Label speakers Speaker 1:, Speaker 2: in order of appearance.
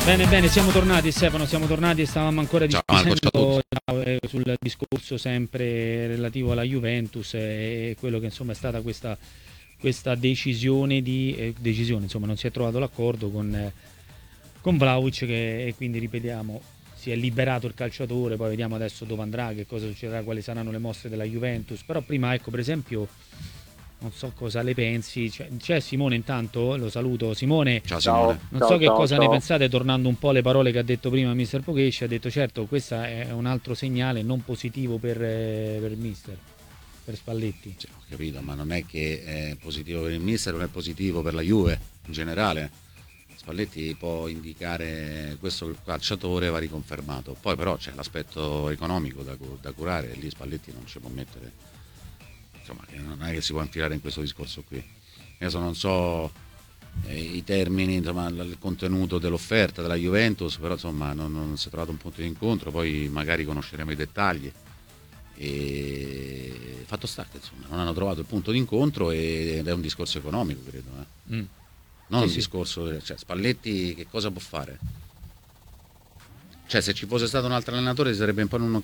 Speaker 1: Bene, siamo tornati Stefano, e stavamo ancora discutendo sul discorso sempre relativo alla Juventus e quello che insomma è stata questa decisione, insomma non si è trovato l'accordo con Vlahovic e quindi ripetiamo si è liberato il calciatore, poi vediamo adesso dove andrà, che cosa succederà, quali saranno le mosse della Juventus, però prima ecco per esempio non so cosa le pensi, c'è Simone intanto, lo saluto Simone.
Speaker 2: Ciao Simone.
Speaker 1: Non so che cosa ne pensate, tornando un po' alle parole che ha detto prima Mister Pocesci, ha detto certo questo è un altro segnale non positivo per Mister, per Spalletti.
Speaker 2: Ho capito, ma non è che è positivo per il Mister, non è positivo per la Juve in generale. Spalletti può indicare questo calciatore, va riconfermato, poi però c'è l'aspetto economico da curare e lì Spalletti non ci può mettere. Insomma, non è che si può infilare in questo discorso qui. Adesso non so i termini, insomma, il contenuto dell'offerta della Juventus, però insomma non si è trovato un punto di incontro, poi magari conosceremo i dettagli. E fatto sta che insomma non hanno trovato il punto di incontro ed è un discorso economico, credo. Non un discorso, cioè Spalletti che cosa può fare? Cioè se ci fosse stato un altro allenatore sarebbe un po' in